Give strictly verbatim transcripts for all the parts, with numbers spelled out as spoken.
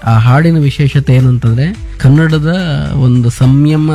ಆ ಹಾಡಿನ ವಿಶೇಷತೆ ಏನು ಅಂತಂದ್ರೆ ಕನ್ನಡದ ಒಂದು ಸಂಯಮ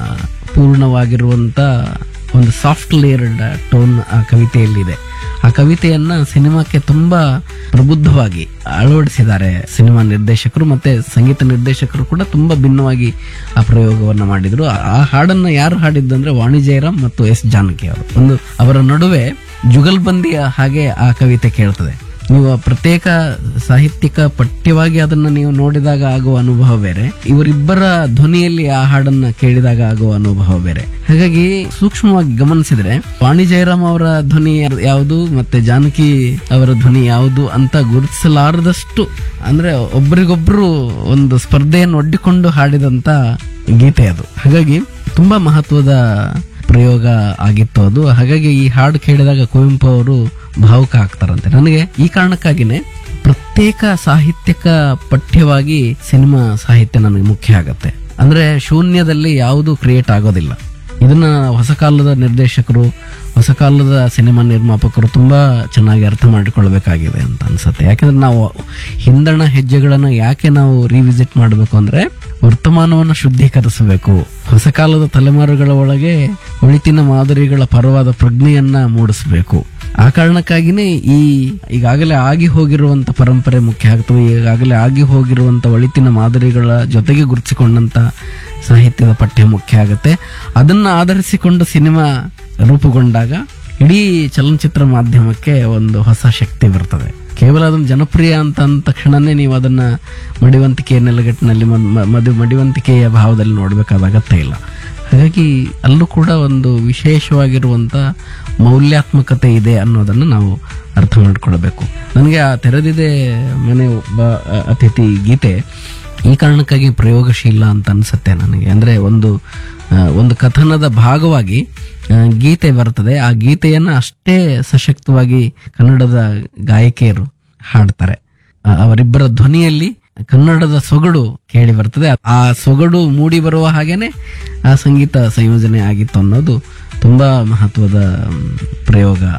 ಪೂರ್ಣವಾಗಿರುವಂತ ಒಂದು ಸಾಫ್ಟ್ ಲೇಯರ್ಡ್ ಟೋನ್ ಆ ಕವಿತೆಯಲ್ಲಿದೆ. ಆ ಕವಿತೆಯನ್ನ ಸಿನಿಮಾಕ್ಕೆ ತುಂಬಾ ಪ್ರಬುದ್ಧವಾಗಿ ಅಳವಡಿಸಿದ್ದಾರೆ ಸಿನಿಮಾ ನಿರ್ದೇಶಕರು, ಮತ್ತೆ ಸಂಗೀತ ನಿರ್ದೇಶಕರು ಕೂಡ ತುಂಬಾ ಭಿನ್ನವಾಗಿ ಆ ಪ್ರಯೋಗವನ್ನ ಮಾಡಿದ್ರು. ಆ ಹಾಡನ್ನ ಯಾರು ಹಾಡಿದ್ದಂದ್ರೆ ವಾಣಿ ಜಯರಾಮ್ ಮತ್ತು ಎಸ್ ಜಾನಕಿ ಅವರು. ಒಂದು ಅವರ ನಡುವೆ ಜುಗಲ್ಬಂದಿಯ ಹಾಗೆ ಆ ಕವಿತೆ ಕೇಳ್ತದೆ. ನೀವು ಪ್ರತ್ಯೇಕ ಸಾಹಿತ್ಯಿಕ ಪಠ್ಯವಾಗಿ ಅದನ್ನ ನೀವು ನೋಡಿದಾಗ ಆಗುವ ಅನುಭವ ಬೇರೆ, ಇವರಿಬ್ಬರ ಧ್ವನಿಯಲ್ಲಿ ಆ ಹಾಡನ್ನ ಕೇಳಿದಾಗ ಆಗುವ ಅನುಭವ ಬೇರೆ. ಹಾಗಾಗಿ ಸೂಕ್ಷ್ಮವಾಗಿ ಗಮನಿಸಿದ್ರೆ ವಾಣಿ ಜಯರಾಮ್ ಅವರ ಧ್ವನಿ ಯಾವುದು ಮತ್ತೆ ಜಾನಕಿ ಅವರ ಧ್ವನಿ ಯಾವುದು ಅಂತ ಗುರುತಿಸಲಾರದಷ್ಟು, ಅಂದ್ರೆ ಒಬ್ರಿಗೊಬ್ರು ಒಂದು ಸ್ಪರ್ಧೆಯನ್ನು ಒಡ್ಡಿಕೊಂಡು ಹಾಡಿದಂತ ಗೀತೆ ಅದು. ಹಾಗಾಗಿ ತುಂಬಾ ಮಹತ್ವದ ಪ್ರಯೋಗ ಆಗಿತ್ತು ಅದು. ಹಾಗಾಗಿ ಈ ಹಾಡು ಕೇಳಿದಾಗ ಕುವೆಂಪು ಅವರು ಭಾವುಕ ಆಗ್ತಾರಂತೆ. ನನಗೆ ಈ ಕಾರಣಕ್ಕಾಗಿನೇ ಪ್ರತ್ಯೇಕ ಸಾಹಿತ್ಯಿಕ ಪಠ್ಯವಾಗಿ ಸಿನಿಮಾ ಸಾಹಿತ್ಯ ನನಗೆ ಮುಖ್ಯ ಆಗತ್ತೆ. ಅಂದ್ರೆ ಶೂನ್ಯದಲ್ಲಿ ಯಾವುದು ಕ್ರಿಯೇಟ್ ಆಗೋದಿಲ್ಲ. ಇದನ್ನ ಹೊಸ ಕಾಲದ ನಿರ್ದೇಶಕರು, ಹೊಸ ಕಾಲದ ಸಿನಿಮಾ ನಿರ್ಮಾಪಕರು ತುಂಬಾ ಚೆನ್ನಾಗಿ ಅರ್ಥ ಮಾಡಿಕೊಳ್ಬೇಕಾಗಿದೆ ಅಂತ ಅನ್ಸುತ್ತೆ. ಯಾಕಂದ್ರೆ ನಾವು ಹಿಂದಣ ಹೆಜ್ಜೆಗಳನ್ನ ಯಾಕೆ ನಾವು ರಿವಿಸಿಟ್ ಮಾಡಬೇಕು ಅಂದ್ರೆ ವರ್ತಮಾನವನ್ನು ಶುದ್ಧೀಕರಿಸಬೇಕು, ಹೊಸ ಕಾಲದ ತಲೆಮಾರುಗಳ ಒಳಗೆ ಒಳಿತಿನ ಮಾದರಿಗಳ ಪರವಾದ ಪ್ರಜ್ಞೆಯನ್ನ ಮೂಡಿಸಬೇಕು. ಆ ಕಾರಣಕ್ಕಾಗಿನೇ ಈ ಈಗಾಗಲೇ ಆಗಿ ಹೋಗಿರುವಂತ ಪರಂಪರೆ ಮುಖ್ಯ ಆಗ್ತವೆ. ಈಗಾಗಲೇ ಆಗಿ ಹೋಗಿರುವಂತ ಒಳಿತಿನ ಮಾದರಿಗಳ ಜೊತೆಗೆ ಗುರುತಿಸಿಕೊಂಡಂತ ಸಾಹಿತ್ಯದ ಪಠ್ಯ ಮುಖ್ಯ ಆಗುತ್ತೆ. ಅದನ್ನ ಆಧರಿಸಿಕೊಂಡು ಸಿನಿಮಾ ರೂಪುಗೊಂಡಾಗ ಇಡೀ ಚಲನಚಿತ್ರ ಮಾಧ್ಯಮಕ್ಕೆ ಒಂದು ಹೊಸ ಶಕ್ತಿ ಬರ್ತದೆ. ಕೇವಲ ಅದನ್ನು ಜನಪ್ರಿಯ ಅಂತ ಅಂದ ತಕ್ಷಣನೇ ನೀವು ಅದನ್ನ ಮಡಿವಂತಿಕೆಯ ನೆಲೆಗಟ್ಟಿನಲ್ಲಿ ಮದು ಮಡಿವಂತಿಕೆಯ ಭಾವದಲ್ಲಿ ನೋಡ್ಬೇಕಾದ ಅಗತ್ಯ ಇಲ್ಲ. ಹಾಗಾಗಿ ಅಲ್ಲೂ ಕೂಡ ಒಂದು ವಿಶೇಷವಾಗಿರುವಂತ ಮೌಲ್ಯಾತ್ಮಕತೆ ಇದೆ ಅನ್ನೋದನ್ನು ನಾವು ಅರ್ಥ ಮಾಡಿಕೊಳ್ಬೇಕು. ನನಗೆ ಆ ತೆರೆದಿದೆ ಮನೆ ಒಬ್ಬ ಅತಿಥಿ ಗೀತೆ ಈ ಕಾರಣಕ್ಕಾಗಿ ಪ್ರಯೋಗಶೀಲ ಅಂತ ಅನ್ಸುತ್ತೆ ನನಗೆ. ಅಂದ್ರೆ ಒಂದು ಒಂದು ಕಥನದ ಭಾಗವಾಗಿ ಗೀತೆ ಬರ್ತದೆ. ಆ ಗೀತೆಯನ್ನ ಅಷ್ಟೇ ಸಶಕ್ತವಾಗಿ ಕನ್ನಡದ ಗಾಯಕಿಯರು ಹಾಡ್ತಾರೆ. ಅವರಿಬ್ಬರ ಧ್ವನಿಯಲ್ಲಿ ಕನ್ನಡದ ಸೊಗಡು ಕೇಳಿ ಬರ್ತದೆ. ಆ ಸೊಗಡು ಮೂಡಿ ಬರುವ ಹಾಗೇನೆ ಆ ಸಂಗೀತ ಸಂಯೋಜನೆ ಆಗಿತ್ತು ಅನ್ನೋದು ತುಂಬಾ ಮಹತ್ವದ ಪ್ರಯೋಗ